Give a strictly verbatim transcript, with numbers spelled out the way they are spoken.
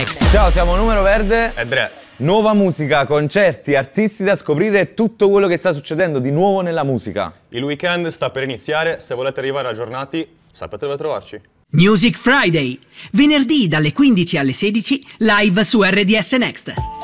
Ciao, siamo Numero Verde e Dre. Nuova musica, concerti, artisti da scoprire e tutto quello che sta succedendo di nuovo nella musica. Il weekend sta per iniziare, se volete arrivare aggiornati sapete dove trovarci. Music Friday, venerdì dalle quindici alle sedici, live su R D S Next.